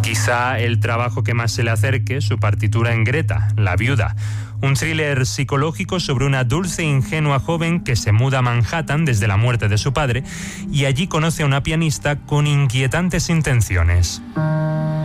Quizá el trabajo que más se le acerque, su partitura en Greta, la viuda. Un thriller psicológico sobre una dulce e ingenua joven que se muda a Manhattan desde la muerte de su padre y allí conoce a una pianista con inquietantes intenciones.